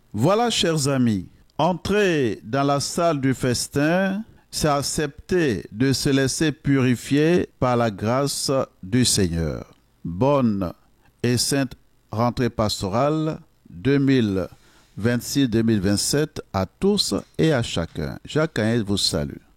Voilà, chers amis, entrer dans la salle du festin, c'est accepter de se laisser purifier par la grâce du Seigneur. Bonne et sainte rentrée pastorale 2026-2027 à tous et à chacun. Jacques Caïn vous salue.